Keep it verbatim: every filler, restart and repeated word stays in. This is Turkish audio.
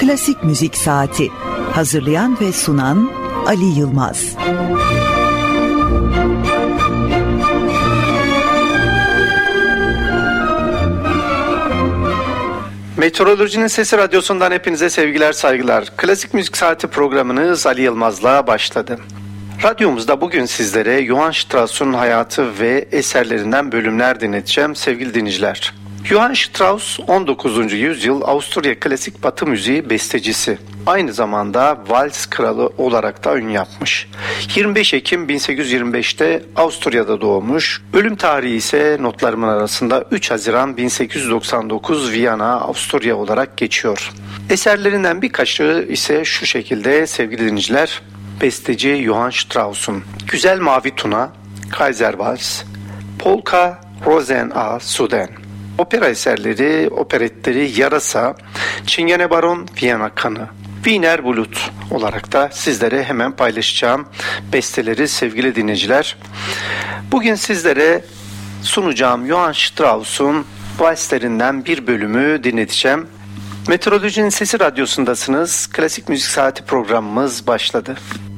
Klasik Müzik Saati. Hazırlayan ve sunan Ali Yılmaz. Meteorolojinin Sesi Radyosu'ndan hepinize sevgiler, saygılar. Klasik Müzik Saati programınız Ali Yılmaz'la başladı. Radyomuzda bugün sizlere Johann Strauss'un hayatı ve eserlerinden bölümler dinleteceğim sevgili dinleyiciler. Johann Strauss on dokuzuncu yüzyıl Avusturya klasik batı müziği bestecisi. Aynı zamanda vals kralı olarak da ün yapmış. yirmi beş Ekim bin sekiz yüz yirmi beşte Avusturya'da doğmuş. Ölüm tarihi ise notlarımın arasında üç Haziran bin sekiz yüz doksan dokuz Viyana, Avusturya olarak geçiyor. Eserlerinden birkaçı ise şu şekilde sevgili dinleyiciler. Besteci Johann Strauss'un Güzel Mavi Tuna, Kaiser Vals, Polka Rosen a Suden. Opera eserleri, operetleri Yarasa, Çingene Baron, Viyana Kanı, Wiener Blut olarak da sizlere hemen paylaşacağım besteleri sevgili dinleyiciler. Bugün sizlere sunacağım Johann Strauss'un valslerinden bir bölümü dinleteceğim. Meteorolojinin Sesi Radyosu'ndasınız. Klasik Müzik Saati programımız başladı.